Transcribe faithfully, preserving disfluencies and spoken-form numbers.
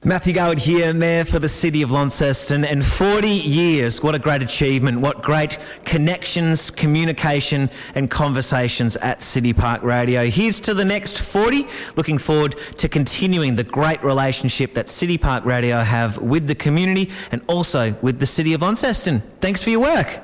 Matthew Garwood here, Mayor for the City of Launceston, and forty years, what a great achievement, what great connections, communication and conversations at City Park Radio. Here's to the next forty, looking forward to continuing the great relationship that City Park Radio have with the community and also with the City of Launceston. Thanks for your work.